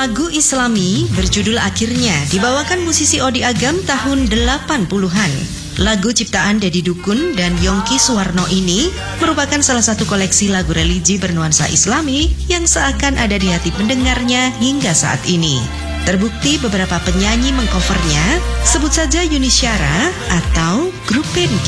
Lagu Islami berjudul Akhirnya dibawakan musisi Odi Agam tahun 80-an. Lagu ciptaan Dedi Dukun dan Yongki Suwarno ini merupakan salah satu koleksi lagu religi bernuansa Islami yang seakan ada di hati pendengarnya hingga saat ini. Terbukti beberapa penyanyi mengcovernya, sebut saja Yuni Syara atau grup band